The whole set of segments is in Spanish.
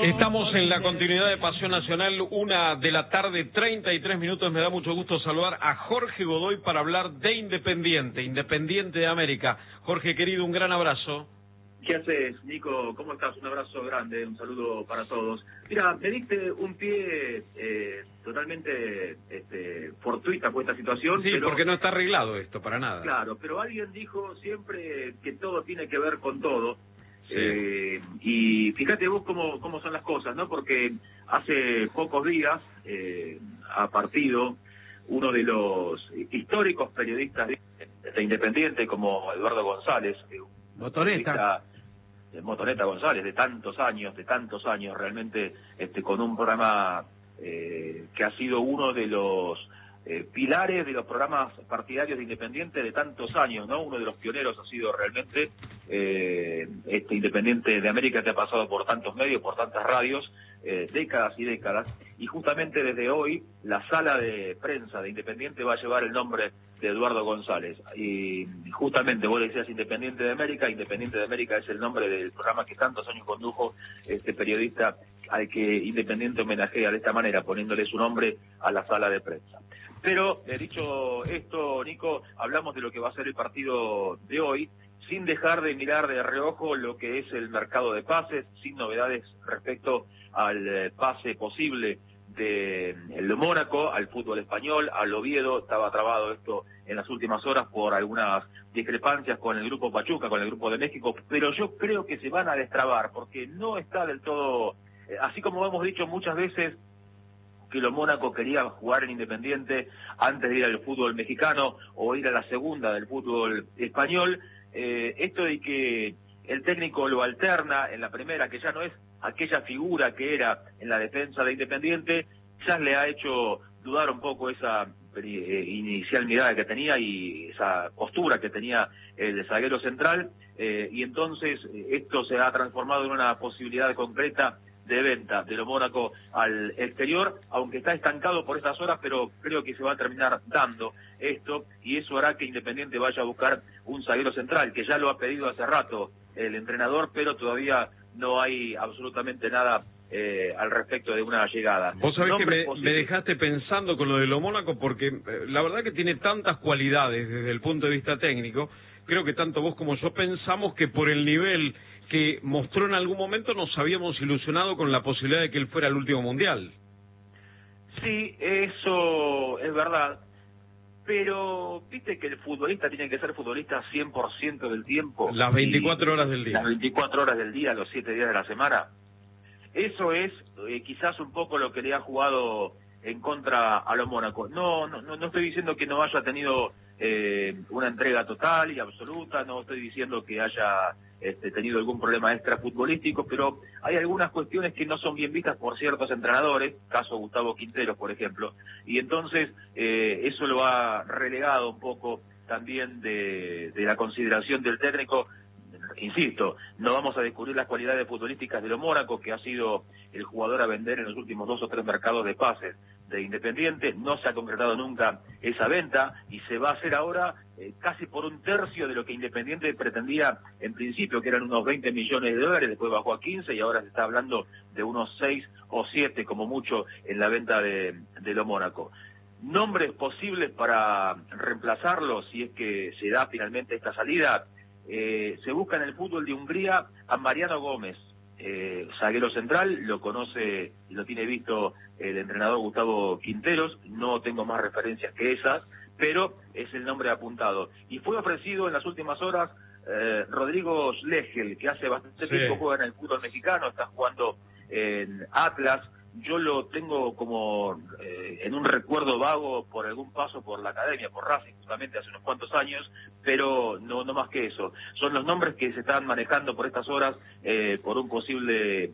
Estamos en la continuidad de Pasión Nacional, 1:33 PM. Me da mucho gusto saludar a Jorge Godoy para hablar de Independiente de América. Jorge, querido, un gran abrazo. ¿Qué haces, Nico? ¿Cómo estás? Un abrazo grande, un saludo para todos. Mira, me diste un pie totalmente fortuita por esta situación. Sí, pero, porque no está arreglado esto, para nada. Claro, pero alguien dijo siempre que todo tiene que ver con todo. Sí. Y fíjate vos cómo son las cosas, ¿no? Porque hace pocos días ha partido uno de los históricos periodistas de Independiente, como Eduardo González, Motoneta González, de tantos años, realmente con un programa que ha sido uno de los pilares de los programas partidarios de Independiente de tantos años, ¿no? Uno de los pioneros ha sido realmente Independiente de América, que ha pasado por tantos medios, por tantas radios, décadas y décadas, y justamente desde hoy la sala de prensa de Independiente va a llevar el nombre de Eduardo González, y justamente vos decías Independiente de América es el nombre del programa que tantos años condujo este periodista al que Independiente homenajea de esta manera, poniéndole su nombre a la sala de prensa. Pero, dicho esto, Nico, hablamos de lo que va a ser el partido de hoy, sin dejar de mirar de reojo lo que es el mercado de pases, sin novedades respecto al pase posible del Mónaco al fútbol español, al Oviedo. Estaba trabado esto en las últimas horas por algunas discrepancias con el grupo Pachuca, con el grupo de México, pero yo creo que se van a destrabar, porque no está del todo, así como hemos dicho muchas veces, que los Mónaco quería jugar en Independiente antes de ir al fútbol mexicano o ir a la segunda del fútbol español. Esto de que el técnico lo alterna en la primera, que ya no es aquella figura que era en la defensa de Independiente, ya le ha hecho dudar un poco esa inicial mirada que tenía y esa postura que tenía el zaguero central, y entonces esto se ha transformado en una posibilidad concreta de venta de lo Mónaco al exterior, aunque está estancado por estas horas, pero creo que se va a terminar dando esto, y eso hará que Independiente vaya a buscar un zaguero central, que ya lo ha pedido hace rato el entrenador, pero todavía no hay absolutamente nada al respecto de una llegada. Vos sabés que me dejaste pensando con lo de lo Mónaco, porque la verdad que tiene tantas cualidades desde el punto de vista técnico. Creo que tanto vos como yo pensamos que por el nivel que mostró en algún momento nos habíamos ilusionado con la posibilidad de que él fuera el último mundial. Sí, eso es verdad, pero viste que el futbolista tiene que ser futbolista 100% del tiempo. Las 24 horas del día. Las 24 horas del día, los 7 días de la semana. Eso es quizás un poco lo que le ha jugado en contra a los Mónaco. No estoy diciendo que no haya tenido una entrega total y absoluta, no estoy diciendo que haya tenido algún problema extra futbolístico, pero hay algunas cuestiones que no son bien vistas por ciertos entrenadores, caso Gustavo Quinteros, por ejemplo, y entonces eso lo ha relegado un poco también de la consideración del técnico. Insisto, no vamos a descubrir las cualidades futbolísticas de lo Mónaco, que ha sido el jugador a vender en los últimos 2 o 3 mercados de pases de Independiente. No se ha concretado nunca esa venta y se va a hacer ahora casi por un tercio de lo que Independiente pretendía en principio, que eran unos 20 millones de dólares, después bajó a 15 y ahora se está hablando de unos 6 o 7 como mucho en la venta de lo Mónaco. Nombres posibles para reemplazarlo, si es que se da finalmente esta salida. Se busca en el fútbol de Hungría a Mariano Gómez, zaguero central, lo conoce y lo tiene visto el entrenador Gustavo Quinteros. No tengo más referencias que esas, pero es el nombre apuntado. Y fue ofrecido en las últimas horas Rodrigo Schlegel, que hace bastante tiempo juega en el fútbol mexicano, está jugando en Atlas. Yo lo tengo como en un recuerdo vago por algún paso por la academia, por Racing, justamente hace unos cuantos años, pero no más que eso. Son los nombres que se están manejando por estas horas por un posible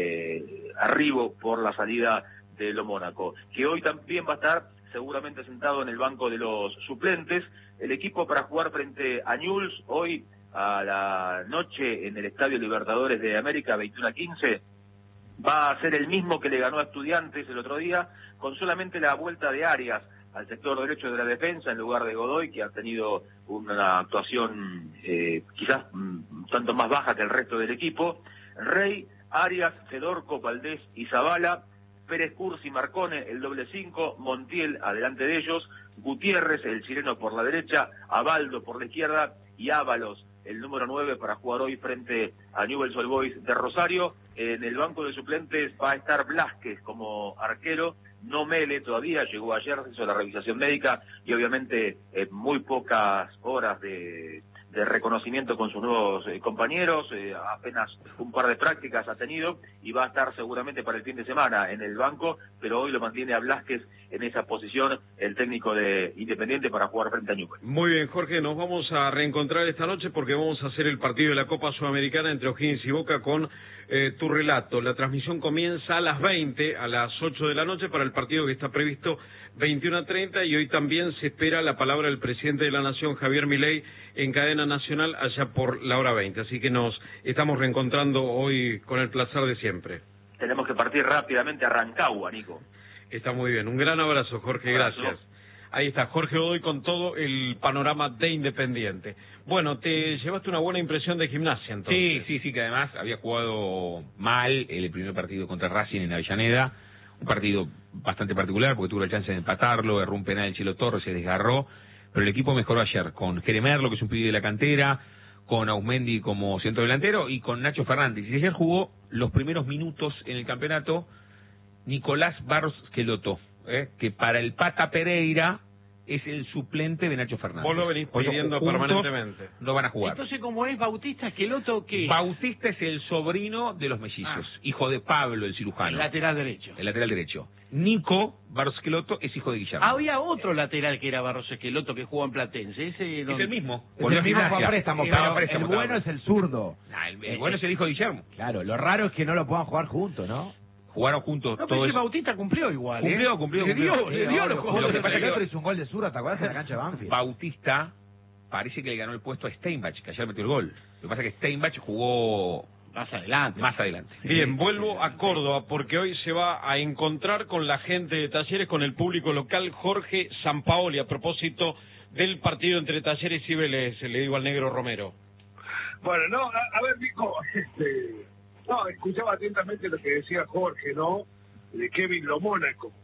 arribo por la salida de lo Mónaco, que hoy también va a estar seguramente sentado en el banco de los suplentes. El equipo para jugar frente a Newell's hoy a la noche en el Estadio Libertadores de América, 21:15, va a ser el mismo que le ganó a Estudiantes el otro día, con solamente la vuelta de Arias al sector derecho de la defensa en lugar de Godoy, que ha tenido una actuación quizás tanto más baja que el resto del equipo. Rey Arias, Fedorco, Valdés y Zavala, Pérez Cursi, Marcone, el doble 5, Montiel adelante de ellos, Gutiérrez, el chileno por la derecha, Abaldo por la izquierda y Ábalos, el número 9 para jugar hoy frente a Newell's Old Boys de Rosario. En el banco de suplentes va a estar Blázquez como arquero, no Mele todavía, llegó ayer, se hizo la revisación médica y obviamente muy pocas horas de reconocimiento con sus nuevos compañeros, apenas un par de prácticas ha tenido y va a estar seguramente para el fin de semana en el banco, pero hoy lo mantiene a Blázquez en esa posición el técnico de Independiente para jugar frente a Newell's. Muy bien, Jorge, nos vamos a reencontrar esta noche porque vamos a hacer el partido de la Copa Sudamericana entre O'Higgins y Boca con tu relato. La transmisión comienza a las 20, a las 8 de la noche para el partido que está previsto 21:30 y hoy también se espera la palabra del presidente de la Nación, Javier Milei, en cadena nacional allá por la hora 20. Así que nos estamos reencontrando hoy con el placer de siempre. Tenemos que partir rápidamente a Rancagua, Nico. Está muy bien. Un gran abrazo, Jorge. Gracias. Ahí está, Jorge Godoy con todo el panorama de Independiente. Bueno, te llevaste una buena impresión de Gimnasia, entonces. Sí, que además había jugado mal el primer partido contra Racing en Avellaneda, un partido bastante particular porque tuvo la chance de empatarlo, erró un penal el Chilo Torres, se desgarró, pero el equipo mejoró ayer con Jeremerlo, que es un pibe de la cantera, con Ausmendi como centro delantero y con Nacho Fernández. Y ayer jugó los primeros minutos en el campeonato Nicolás Barros Schelotto, que para el Pata Pereira es el suplente de Nacho Fernández. Vos lo venís pidiendo permanentemente. No van a jugar. Entonces, ¿cómo es Bautista Schelotto qué? Bautista es el sobrino de los mellizos, hijo de Pablo, el cirujano. El lateral derecho. El lateral derecho. Nico Barros Schelotto es hijo de Guillermo. Había otro lateral que era Barros Schelotto que jugó en Platense. Ese es el mismo. Es el mismo fue a préstamo, pero el bueno es el zurdo. El bueno es el hijo de Guillermo. Claro, lo raro es que no lo puedan jugar juntos, ¿no? Jugaron juntos no, todos. Pero Bautista cumplió igual. Cumplió. Le dio los juegos. Lo que pasa es que otro hizo un gol de zurda, ¿te acuerdas? En la cancha de Banfield. Bautista parece que le ganó el puesto a Steinbach, que ayer metió el gol. Lo que pasa es que Steinbach jugó más adelante. Bien, vuelvo a Córdoba porque hoy se va a encontrar con la gente de Talleres, con el público local, Jorge Sampaoli, a propósito del partido entre Talleres y Vélez, le digo al negro Romero. Bueno, no, a ver, Nico, no, escuchaba atentamente lo que decía Jorge, ¿no? De Kevin Lo Mónaco.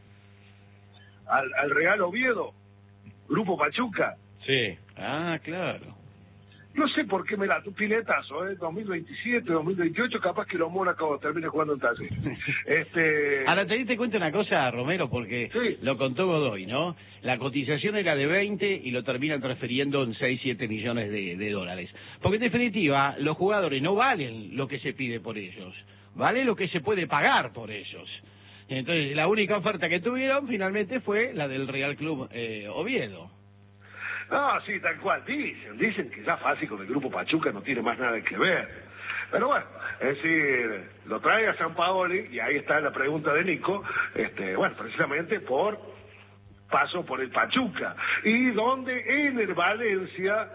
Al Real Oviedo, Grupo Pachuca. Sí. Ah, claro. No sé por qué me la tu piletazo, 2027, 2028, capaz que Lo Mónaco termine jugando en Talleres. Ahora, te diste cuenta una cosa, Romero, porque sí, lo contó Godoy, ¿no? La cotización era de 20 y lo terminan transfiriendo en 6, 7 millones de dólares. Porque en definitiva, los jugadores no valen lo que se pide por ellos, vale lo que se puede pagar por ellos. Entonces, la única oferta que tuvieron finalmente fue la del Real Club Oviedo. No, sí, tal cual, dicen que ya fácil con el Grupo Pachuca no tiene más nada que ver. Pero bueno, es decir, lo trae a Sampaoli y ahí está la pregunta de Nico, bueno, precisamente por paso por el Pachuca, y donde en el Valencia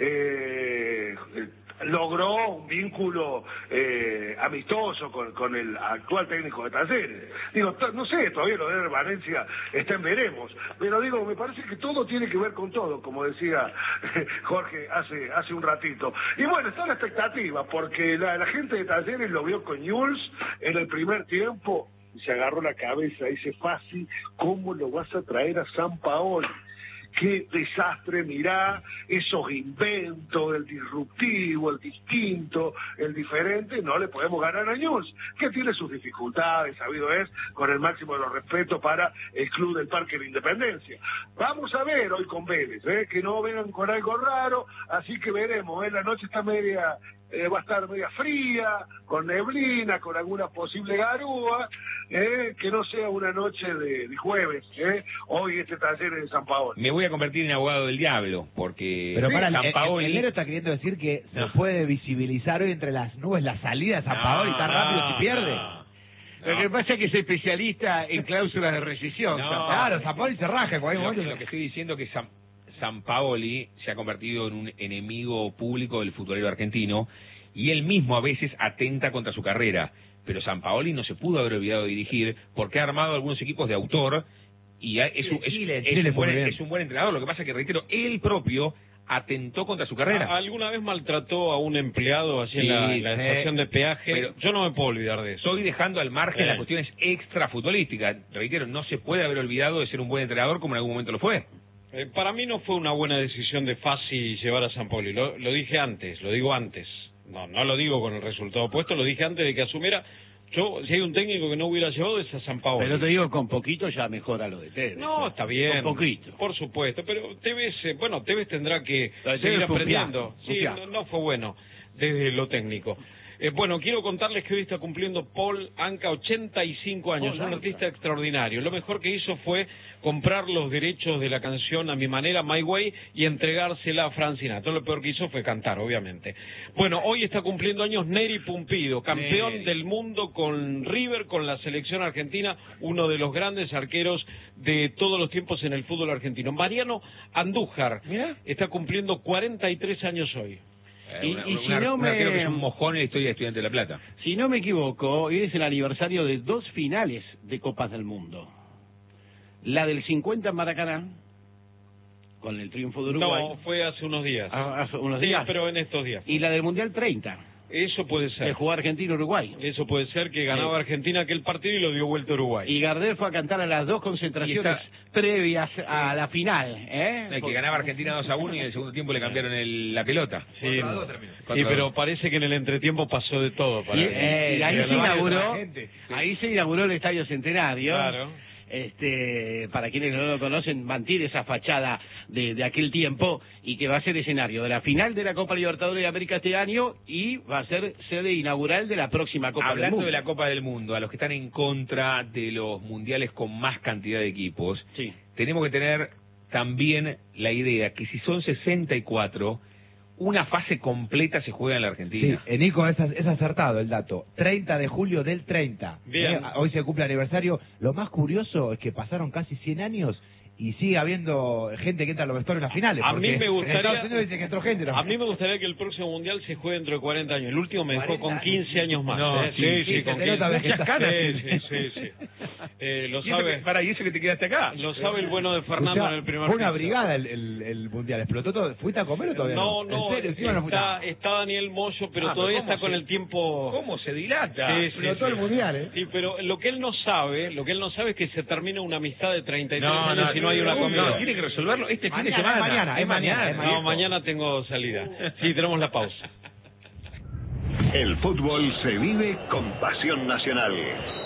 logró un vínculo amistoso con el actual técnico de Talleres. Digo, no sé, todavía lo de Valencia está en veremos, pero digo, me parece que todo tiene que ver con todo, como decía Jorge hace un ratito. Y bueno, está la expectativa, porque la gente de Talleres lo vio con Newell's en el primer tiempo, y se agarró la cabeza y dice, fácil, ¿cómo lo vas a traer a Sampaoli? Qué desastre, mirá, esos inventos, el disruptivo, el distinto, el diferente, no le podemos ganar a Newell's, que tiene sus dificultades, sabido es, con el máximo de los respetos para el club del Parque de la Independencia. Vamos a ver hoy con Vélez, que no vengan con algo raro, así que veremos, la noche está va a estar media fría, con neblina, con alguna posible garúa, que no sea una noche de jueves, hoy Talleres de San Paolo. Me voy a convertir en abogado del diablo, porque pero para San Paoli... el negro está queriendo decir que se puede visibilizar hoy entre las nubes la salida de San Paoli tan rápido si pierde. Lo que pasa es que es especialista en cláusulas de rescisión. Claro, San Paoli se raja en cualquier momento. Lo que estoy diciendo es que Sampaoli se ha convertido en un enemigo público del futbolero argentino y él mismo a veces atenta contra su carrera, pero Sampaoli no se pudo haber olvidado de dirigir porque ha armado algunos equipos de autor y es un buen entrenador. Lo que pasa es que, reitero, él propio atentó contra su carrera. ¿Alguna vez maltrató a un empleado así en la estación de peaje? Pero yo no me puedo olvidar de eso. Estoy dejando al margen las cuestiones extra futbolísticas. Reitero, no se puede haber olvidado de ser un buen entrenador como en algún momento lo fue. Para mí no fue una buena decisión de Fassi llevar a San Paoli. Lo dije antes, lo digo antes. No lo digo con el resultado opuesto, lo dije antes de que asumiera. Si hay un técnico que no hubiera llevado es a San Paoli. Pero te digo, con poquito ya mejora lo de Tevez. No, está bien. Con poquito. Por supuesto, pero Tevez tendrá que Tevez seguir fue un aprendiendo. fiasco, Sí, no fue bueno desde lo técnico. Bueno, quiero contarles que hoy está cumpliendo Paul Anka 85 años, un artista extraordinario. Lo mejor que hizo fue comprar los derechos de la canción A Mi Manera, My Way, y entregársela a Frank Sinatra. Lo peor que hizo fue cantar, obviamente. Bueno, hoy está cumpliendo años Neri Pumpido, campeón del mundo con River, con la selección argentina, uno de los grandes arqueros de todos los tiempos en el fútbol argentino. Mariano Andújar está cumpliendo 43 años hoy. Un arquero que es un mojón en la historia de Estudiantes de La Plata. Si no me equivoco, hoy es el aniversario de 2 finales de Copas del Mundo. La del 50 en Maracaná, con el triunfo de Uruguay. No, fue hace unos días. Hace unos días. Sí, pero en estos días. Y la del Mundial 30. Eso puede ser. Que jugó Argentina-Uruguay. Eso puede ser, que ganaba Argentina aquel partido y lo dio vuelta a Uruguay. Y Gardel fue a cantar a las 2 concentraciones previas a la final. Que ganaba Argentina 2-1 y en el segundo tiempo le cambiaron la pelota. Sí, pero parece que en el entretiempo pasó de todo. Y ahí se inauguró el Estadio Centenario. Claro. Para quienes no lo conocen, mantiene esa fachada de aquel tiempo y que va a ser escenario de la final de la Copa Libertadores de América este año y va a ser sede inaugural de la próxima Copa del Mundo. Hablando de la Copa del Mundo, a los que están en contra de los mundiales con más cantidad de equipos, tenemos que tener también la idea que si son 64, una fase completa se juega en la Argentina. Sí, Nico, es acertado el dato. 30 de julio del 30. Bien. Hoy se cumple aniversario. Lo más curioso es que pasaron casi 100 años y sigue habiendo gente que entra a los vestuarios en las finales. A mí me gustaría, en Estados Unidos dicen que entró gente. A mí me gustaría que el próximo mundial se juegue dentro de 40 años. El último me dejó con 15 años más. No, sí, con 15 muchas caras. Sí. Lo ¿Y sabe. ¿Y eso que te quedaste acá? Lo sabe el bueno de Fernando en el primer. Fue una brigada el mundial. ¿Explotó todo? ¿Fuiste a comer o todavía no? No. ¿En serio? Está Daniel Moyo, pero todavía está con el tiempo. ¿Cómo se dilata? Explotó el mundial, Sí, pero lo que él no sabe es que se termina una amistad de 33 años y no hay una comida. Tiene que resolverlo este fin de semana. Mañana. No, mañana tengo salida. Sí, tenemos la pausa. El fútbol se vive con pasión nacional.